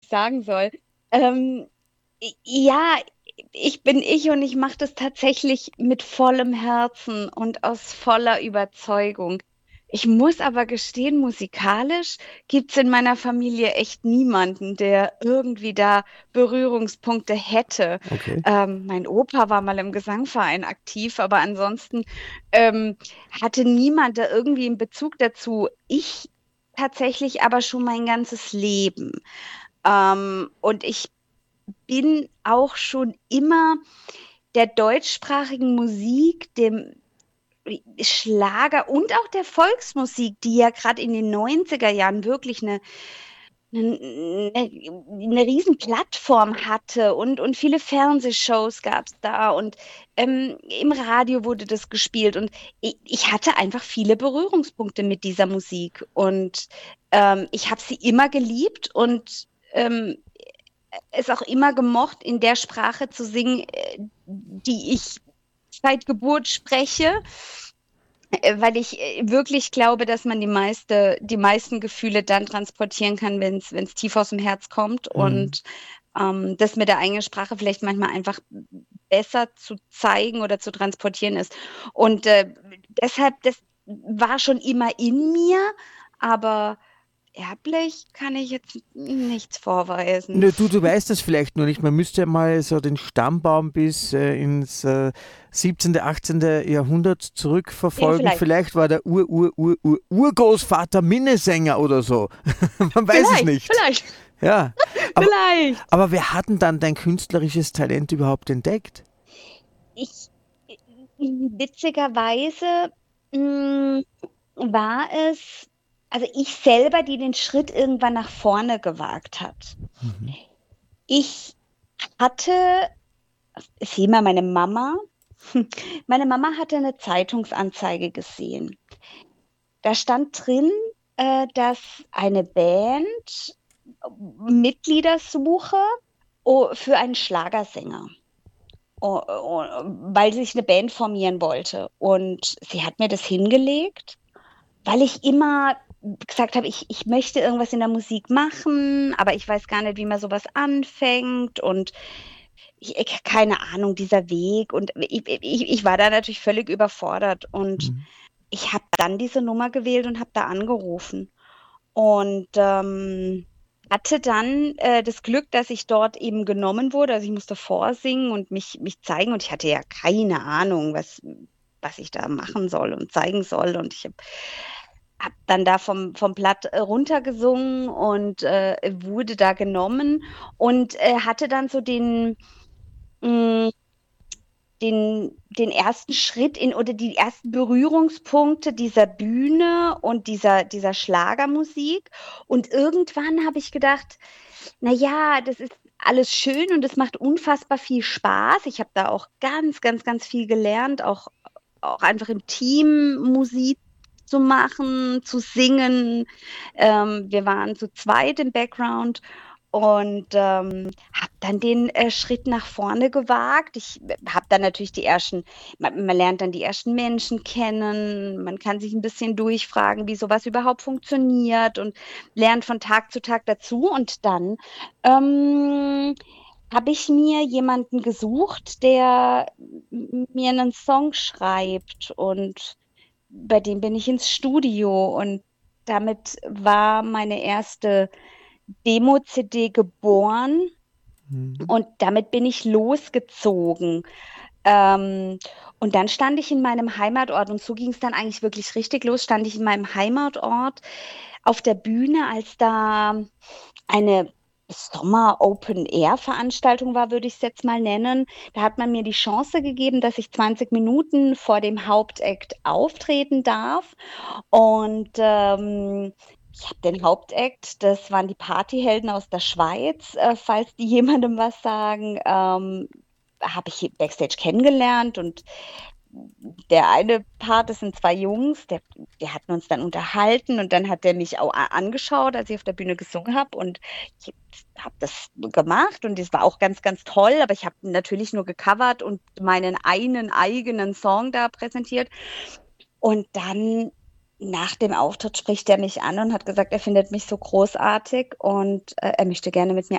sagen soll. Ähm, ja, ich bin ich und ich mache das tatsächlich mit vollem Herzen und aus voller Überzeugung. Ich muss aber gestehen, musikalisch gibt's in meiner Familie echt niemanden, der irgendwie da Berührungspunkte hätte. Okay. Mein Opa war mal im Gesangverein aktiv, aber ansonsten ähm, hatte niemand da irgendwie einen Bezug dazu. Ich tatsächlich aber schon mein ganzes Leben. Und ich bin auch schon immer der deutschsprachigen Musik, dem Schlager und auch der Volksmusik, die ja gerade in den 90er Jahren wirklich eine riesen Plattform hatte und viele Fernsehshows gab es da und im Radio wurde das gespielt und ich hatte einfach viele Berührungspunkte mit dieser Musik und ich habe sie immer geliebt und es auch immer gemocht, in der Sprache zu singen, die ich seit Geburt spreche, weil ich wirklich glaube, dass man die meisten Gefühle dann transportieren kann, wenn es tief aus dem Herz kommt Mhm. und das mit der eigenen Sprache vielleicht manchmal einfach besser zu zeigen oder zu transportieren ist. Und deshalb, das war schon immer in mir, aber erblich kann ich jetzt nichts vorweisen. Nö, du weißt das vielleicht nur nicht. Man müsste ja mal so den Stammbaum bis ins 17., 18. Jahrhundert Ja, zurückverfolgen. vielleicht. Vielleicht war der Urgroßvater Minnesänger oder so. Man weiß es Vielleicht, nicht. vielleicht, Ja, aber, vielleicht. aber wer hat denn dann dein künstlerisches Talent überhaupt entdeckt? Ich, witzigerweise mh, war es, also ich selber, die den Schritt irgendwann nach vorne gewagt hat. Mhm. Ich hatte, sieh mal, meine Mama, meine Mama hatte eine Zeitungsanzeige gesehen. Da stand drin, dass eine Band Mitglieder suche für einen Schlagersänger. Weil sie sich eine Band formieren wollte. Und sie hat mir das hingelegt, weil ich immer gesagt habe, ich möchte irgendwas in der Musik machen, aber ich weiß gar nicht, wie man sowas anfängt und keine Ahnung, dieser Weg. Und ich war da natürlich völlig überfordert und Mhm. ich habe dann diese Nummer gewählt und habe da angerufen. Und hatte dann das Glück, dass ich dort eben genommen wurde. Also ich musste vorsingen und mich zeigen. Und ich hatte ja keine Ahnung, was ich da machen soll und zeigen soll. Und ich hab dann da vom Blatt runtergesungen und wurde da genommen und hatte dann so mh, den ersten Schritt in oder die ersten Berührungspunkte dieser Bühne und dieser Schlagermusik. Und irgendwann habe ich gedacht, na ja, das ist alles schön und es macht unfassbar viel Spaß. Ich habe da auch ganz, ganz, ganz viel gelernt, auch einfach im Team Musik zu machen, zu singen. Wir waren zu zweit im Background und habe dann den Schritt nach vorne gewagt. Ich habe dann natürlich man lernt dann die ersten Menschen kennen, man kann sich ein bisschen durchfragen, wie sowas überhaupt funktioniert und lernt von Tag zu Tag dazu. Und dann ähm, habe ich mir jemanden gesucht, der mir einen Song schreibt und bei dem bin ich ins Studio und damit war meine erste Demo-CD geboren Mhm. und damit bin ich losgezogen. Ähm, und dann stand ich in meinem Heimatort und so ging es dann eigentlich wirklich richtig los, stand ich in meinem Heimatort auf der Bühne, als da eine Sommer-Open-Air-Veranstaltung war, würde ich es jetzt mal nennen. Da hat man mir die Chance gegeben, dass ich 20 Minuten vor dem Hauptakt auftreten darf. Und ich habe den Hauptakt, das waren die Partyhelden aus der Schweiz, falls die jemandem was sagen, habe ich Backstage kennengelernt und der eine Part, das sind zwei Jungs, wir hatten uns dann unterhalten und dann hat der mich auch angeschaut, als ich auf der Bühne gesungen habe und ich habe das gemacht und das war auch ganz, ganz toll, aber ich habe natürlich nur gecovert und meinen einen eigenen Song da präsentiert und dann nach dem Auftritt spricht er mich an und hat gesagt, er findet mich so großartig und er möchte gerne mit mir